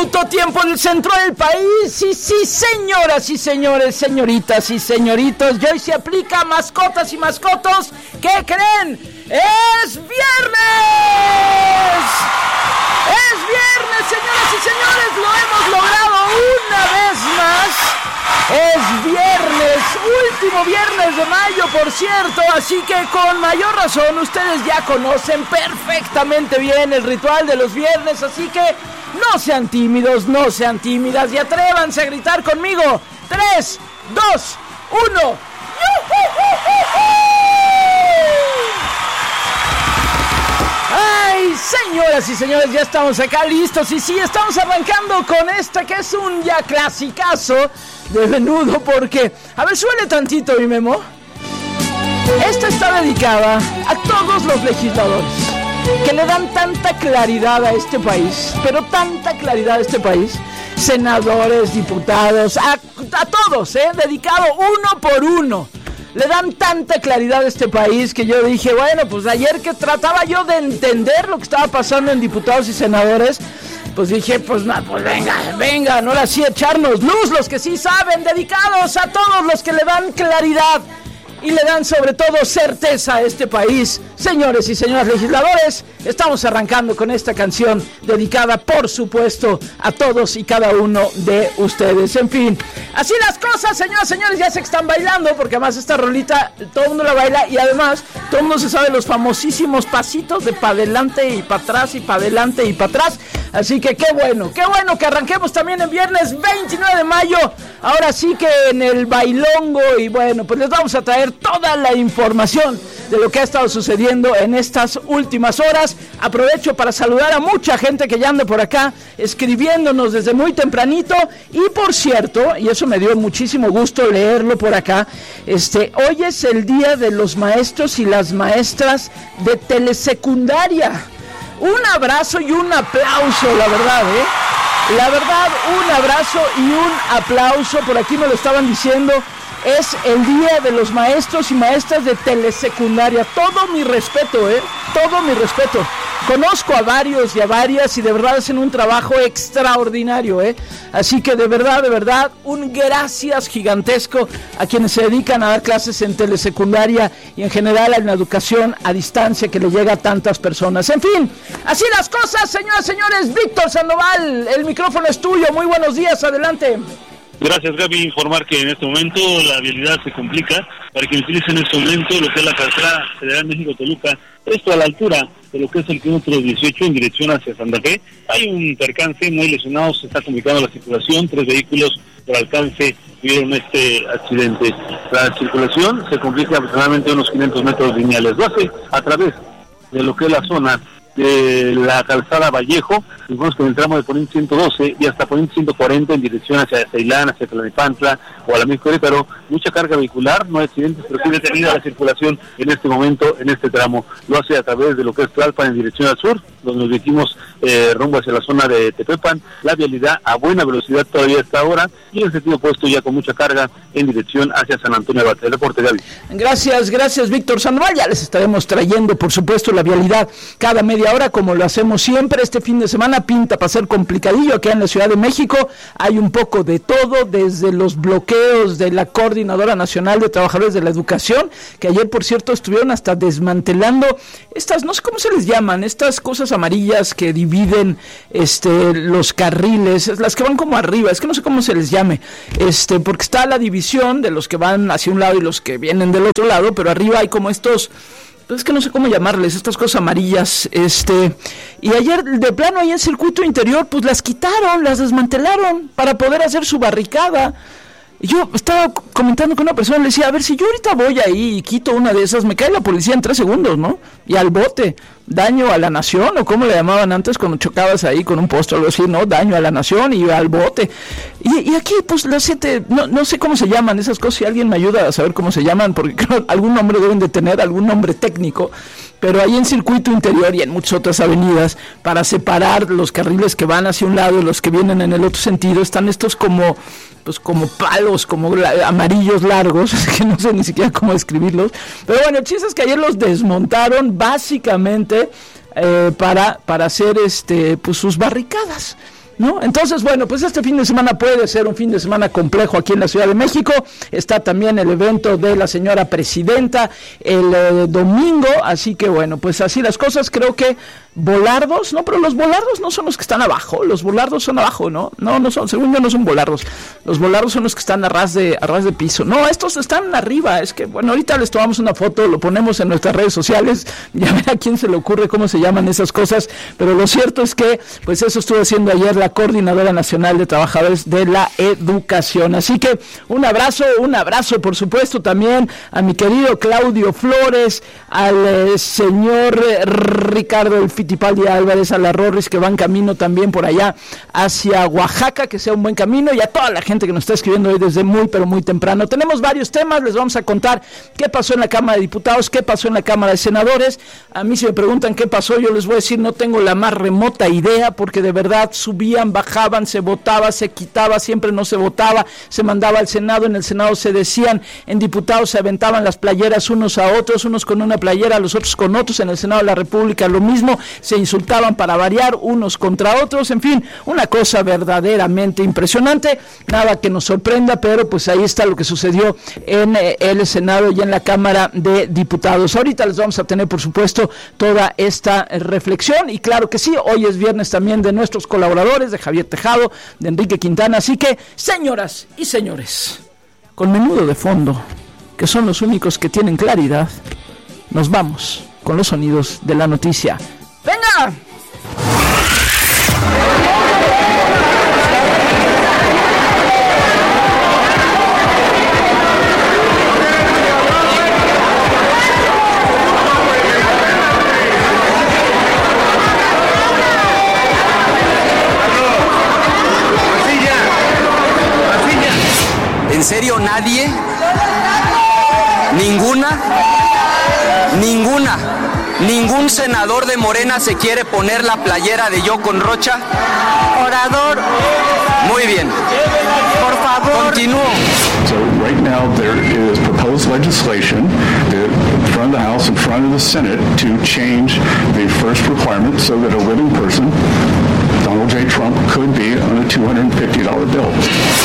minuto, tiempo del centro del país. Y sí, señoras y señores, señoritas y señoritos, y hoy se aplica mascotas y mascotos. ¿Qué creen? ¡Es viernes! ¡Es viernes, señoras y señores! ¡Lo hemos logrado una vez más! Es viernes, último viernes de mayo, por cierto, así que con mayor razón ustedes ya conocen perfectamente bien el ritual de los viernes, así que no sean tímidos, no sean tímidas y atrévanse a gritar conmigo. 3, 2, 1. Ay, señoras y señores, ya estamos acá listos y sí, estamos arrancando con esta que es un ya clasicazo de menudo porque... A ver, súbele tantito, mi Memo. Esta está dedicada a todos los legisladores que le dan tanta claridad a este país, pero tanta claridad a este país, senadores, diputados, a todos, dedicado uno por uno. Le dan tanta claridad a este país que yo dije, bueno, pues ayer que trataba yo de entender lo que estaba pasando en diputados y senadores, pues dije, pues venga, no la sí echarnos luz, los que sí saben, dedicados a todos los que le dan claridad y le dan sobre todo certeza a este país. Señores y señoras legisladores, estamos arrancando con esta canción dedicada, por supuesto, a todos y cada uno de ustedes. En fin, así las cosas, señoras y señores, ya sé que están bailando, porque además esta rolita todo el mundo la baila y además todo el mundo se sabe los famosísimos pasitos de para adelante y para atrás y para adelante y para atrás. Así que qué bueno que arranquemos también en viernes 29 de mayo, ahora sí que en el bailongo, y bueno, pues les vamos a traer toda la información de lo que ha estado sucediendo en estas últimas horas. Aprovecho para saludar a mucha gente que ya anda por acá escribiéndonos desde muy tempranito, y por cierto, y eso me dio muchísimo gusto leerlo por acá, hoy es el día de los maestros y las maestras de telesecundaria. Un abrazo y un aplauso, la verdad, La verdad, un abrazo y un aplauso. Por aquí me lo estaban diciendo. Es el día de los maestros y maestras de telesecundaria. Todo mi respeto, todo mi respeto. Conozco a varios y a varias y de verdad hacen un trabajo extraordinario, Así que de verdad, un gracias gigantesco a quienes se dedican a dar clases en telesecundaria y en general en la educación a distancia que le llega a tantas personas. En fin, así las cosas, señoras y señores. Víctor Sandoval, el micrófono es tuyo. Muy buenos días, adelante. Gracias, Gaby. Informar que en este momento la vialidad se complica para quienes utilicen en este momento lo que es la carretera Federal México-Toluca, esto a la altura de lo que es el kilómetro 18 en dirección hacia Santa Fe. Hay un percance, no hay lesionados, se está complicando la circulación, 3 vehículos por alcance tuvieron este accidente. La circulación se complica aproximadamente unos 500 metros lineales. Lo hace a través de lo que es la zona de la calzada Vallejo, digamos que en el tramo de Poniente 112 y hasta Poniente 140 en dirección hacia Ceilán, hacia Tlalnepantla o a la México, pero mucha carga vehicular, no hay accidentes, pero sí detenida la circulación en este momento, en este tramo. Lo hace a través de lo que es Tlalpan en dirección al sur, donde nos dirigimos rumbo hacia la zona de Tepepan. La vialidad a buena velocidad todavía está ahora y el sentido opuesto ya con mucha carga en dirección hacia San Antonio Abad. El reporte, Gaby. Gracias, Víctor Sandoval. Ya les estaremos trayendo, por supuesto, la vialidad cada media hora, como lo hacemos siempre. Este fin de semana pinta para ser complicadillo acá en la Ciudad de México. Hay un poco de todo, desde los bloqueos de la Coordinadora Nacional de Trabajadores de la Educación, que ayer, por cierto, estuvieron hasta desmantelando estas, no sé cómo se les llaman, estas cosas amarillas que dividen los carriles, las que van como arriba, es que no sé cómo se les llame, porque está la división de los que van hacia un lado y los que vienen del otro lado, pero arriba hay como estos, es que no sé cómo llamarles, estas cosas amarillas, y ayer de plano ahí en circuito interior, pues las quitaron, las desmantelaron para poder hacer su barricada. Y yo estaba comentando con una persona, le decía, a ver, si yo ahorita voy ahí y quito una de esas, me cae la policía en 3 segundos, ¿no? Y al bote, daño a la nación, o como le llamaban antes cuando chocabas ahí con un poste o algo así, ¿no? Daño a la nación y al bote. Y aquí, pues, la gente, no sé cómo se llaman esas cosas, si alguien me ayuda a saber cómo se llaman, porque creo algún nombre deben de tener, algún nombre técnico, pero ahí en circuito interior y en muchas otras avenidas, para separar los carriles que van hacia un lado y los que vienen en el otro sentido, están estos como palos, como amarillos largos, que no sé ni siquiera cómo describirlos, pero bueno, el chiste es que ayer los desmontaron básicamente para hacer pues sus barricadas. ¿no? Entonces, bueno, pues este fin de semana puede ser un fin de semana complejo aquí en la Ciudad de México. Está también el evento de la señora presidenta el domingo, así que bueno, pues así las cosas. Creo que volardos, no, pero los volardos no son los que están abajo, los volardos son abajo, ¿no? No son, según yo no son volardos. Los volardos son los que están a ras de piso. No, estos están arriba. Es que, bueno, ahorita les tomamos una foto, lo ponemos en nuestras redes sociales, ya ver a quién se le ocurre cómo se llaman esas cosas, pero lo cierto es que, pues eso estuvo haciendo ayer la Coordinadora Nacional de Trabajadores de la Educación. Así que un abrazo, por supuesto, también a mi querido Claudio Flores, al señor Ricardo El Fittipaldi Álvarez, a la Rorris, que van camino también por allá hacia Oaxaca, que sea un buen camino, y a toda la gente que nos está escribiendo hoy desde muy, pero muy temprano. Tenemos varios temas, les vamos a contar qué pasó en la Cámara de Diputados, qué pasó en la Cámara de Senadores. A mí si me preguntan qué pasó, yo les voy a decir, no tengo la más remota idea, porque de verdad subían, bajaban, se votaba, se quitaba, siempre no se votaba, se mandaba al Senado, en el Senado se decían, en diputados se aventaban las playeras unos a otros, unos con una playera, los otros con otros, en el Senado de la República lo mismo, se insultaban para variar unos contra otros, en fin, una cosa verdaderamente impresionante, nada que nos sorprenda, pero pues ahí está lo que sucedió en el Senado y en la Cámara de Diputados. Ahorita les vamos a tener, por supuesto, toda esta reflexión, y claro que sí, hoy es viernes también de nuestros colaboradores, de Javier Tejado, de Enrique Quintana, así que, señoras y señores, con Menudo de fondo, que son los únicos que tienen claridad, nos vamos con los sonidos de la noticia. ¡Venga! ¿En serio nadie? ¿Ningún senador de Morena se quiere poner la playera de Yo con Rocha? Orador. Muy bien. Por favor. Continúo. So right now there is proposed legislation in front of the House, in front of the Senate, to change the first requirement so that a living person, Donald J. Trump, could be on a $250 bill.